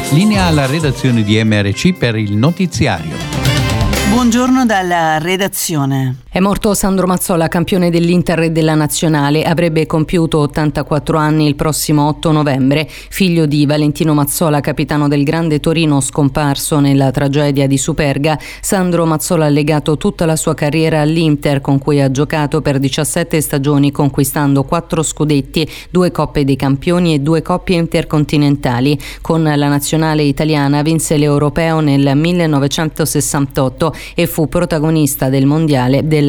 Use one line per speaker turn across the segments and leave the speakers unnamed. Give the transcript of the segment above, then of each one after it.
Linea alla redazione di MRC per il notiziario.
Buongiorno dalla redazione.
È morto Sandro Mazzola, campione dell'Inter e della Nazionale. Avrebbe compiuto 84 anni il prossimo 8 novembre. Figlio di Valentino Mazzola, capitano del Grande Torino, scomparso nella tragedia di Superga, Sandro Mazzola ha legato tutta la sua carriera all'Inter, con cui ha giocato per 17 stagioni, conquistando 4 scudetti, 2 Coppe dei Campioni e 2 coppie intercontinentali. Con la Nazionale italiana vinse l'Europeo nel 1968 e fu protagonista del Mondiale del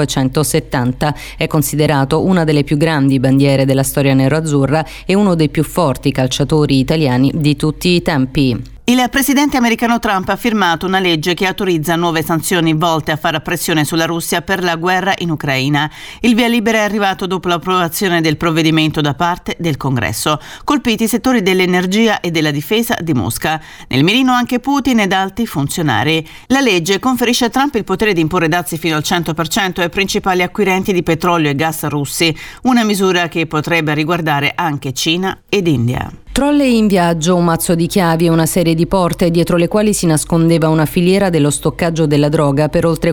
1970. È considerato una delle più grandi bandiere della storia nerazzurra e uno dei più forti calciatori italiani di tutti i tempi.
Il presidente americano Trump ha firmato una legge che autorizza nuove sanzioni volte a fare pressione sulla Russia per la guerra in Ucraina. Il via libera è arrivato dopo l'approvazione del provvedimento da parte del Congresso. Colpiti i settori dell'energia e della difesa di Mosca. Nel mirino anche Putin ed alti funzionari. La legge conferisce a Trump il potere di imporre dazi fino al 100% ai principali acquirenti di petrolio e gas russi, una misura che potrebbe riguardare anche Cina ed India.
Trolley in viaggio, un mazzo di chiavi e una serie di porte dietro le quali si nascondeva una filiera dello stoccaggio della droga per oltre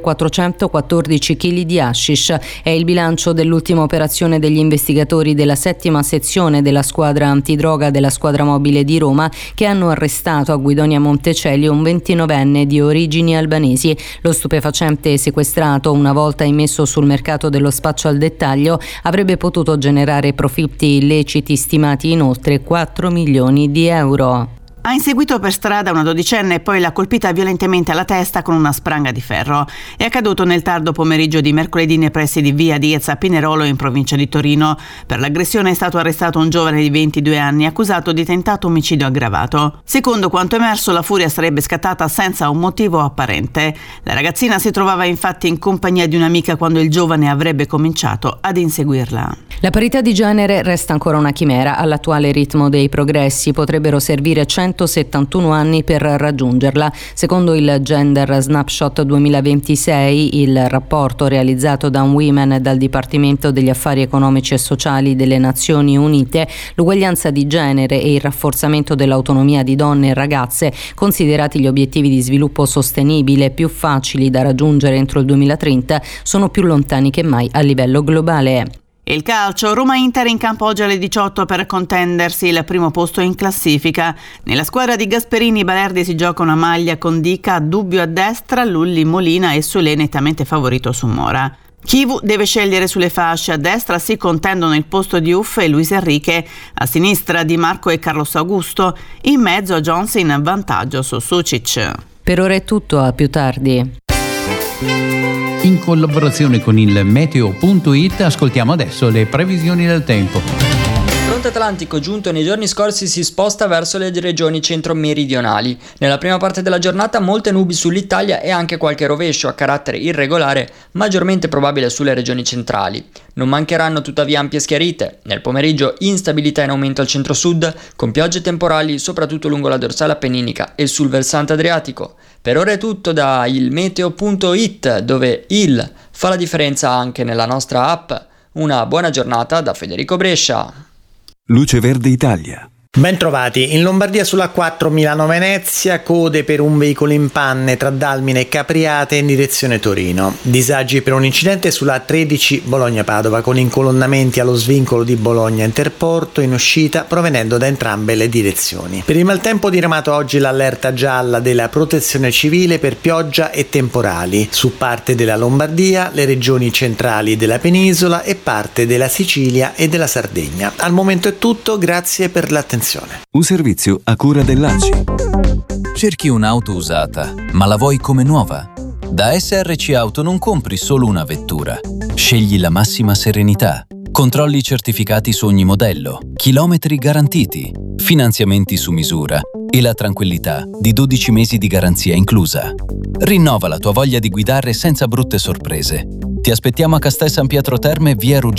414 kg di hashish. È il bilancio dell'ultima operazione degli investigatori della 7ª sezione della squadra antidroga della squadra mobile di Roma, che hanno arrestato a Guidonia Montecelio un 29enne di origini albanesi. Lo stupefacente sequestrato, una volta immesso sul mercato dello spaccio al dettaglio, avrebbe potuto generare profitti illeciti stimati in oltre 4 milioni di euro.
Ha inseguito per strada una 12enne e poi l'ha colpita violentemente alla testa con una spranga di ferro. È accaduto nel tardo pomeriggio di mercoledì nei pressi di via Diez a Pinerolo, in provincia di Torino. Per l'aggressione è stato arrestato un giovane di 22 anni accusato di tentato omicidio aggravato. Secondo quanto emerso, la furia sarebbe scattata senza un motivo apparente. La ragazzina si trovava infatti in compagnia di un'amica quando il giovane avrebbe cominciato ad inseguirla.
La parità di genere resta ancora una chimera. All'attuale ritmo dei progressi potrebbero servire 171 anni per raggiungerla. Secondo il Gender Snapshot 2026, il rapporto realizzato da Women e dal Dipartimento degli Affari Economici e Sociali delle Nazioni Unite, l'uguaglianza di genere e il rafforzamento dell'autonomia di donne e ragazze, considerati gli obiettivi di sviluppo sostenibile più facili da raggiungere entro il 2030, sono più lontani che mai a livello globale.
Il calcio, Roma-Inter in campo oggi alle 18 per contendersi il primo posto in classifica. Nella squadra di Gasperini, Balerdi si gioca una maglia con Dica, Dubbio a destra, Lulli, Molina e Solé nettamente favorito su Mora. Chivu deve scegliere sulle fasce, a destra si contendono il posto di Uff e Luis Enrique, a sinistra Di Marco e Carlos Augusto, in mezzo Jones in vantaggio su Sucic.
Per ora è tutto, a più tardi.
In collaborazione con il Meteo.it ascoltiamo adesso le previsioni del tempo.
Il fronte atlantico giunto nei giorni scorsi si sposta verso le regioni centro-meridionali. Nella prima parte della giornata molte nubi sull'Italia e anche qualche rovescio a carattere irregolare, maggiormente probabile sulle regioni centrali. Non mancheranno tuttavia ampie schiarite. Nel pomeriggio instabilità in aumento al centro-sud, con piogge temporali soprattutto lungo la dorsale appenninica e sul versante adriatico. Per ora è tutto da il Meteo.it, dove il fa la differenza anche nella nostra app. Una buona giornata da Federico Brescia.
Luce Verde Italia.
Bentrovati. In Lombardia sulla 4 Milano-Venezia, code per un veicolo in panne tra Dalmine e Capriate in direzione Torino. Disagi per un incidente sulla 13 Bologna-Padova con incolonnamenti allo svincolo di Bologna Interporto in uscita provenendo da entrambe le direzioni. Per il maltempo diramato oggi l'allerta gialla della Protezione Civile per pioggia e temporali su parte della Lombardia, le regioni centrali della penisola e parte della Sicilia e della Sardegna. Al momento è tutto, grazie per l'attenzione.
Un servizio a cura dell'ACI.
Cerchi un'auto usata, ma la vuoi come nuova? Da SRC Auto non compri solo una vettura. Scegli la massima serenità. Controlli certificati su ogni modello, chilometri garantiti, finanziamenti su misura e la tranquillità di 12 mesi di garanzia inclusa. Rinnova la tua voglia di guidare senza brutte sorprese. Ti aspettiamo a Castel San Pietro Terme, via Ruggero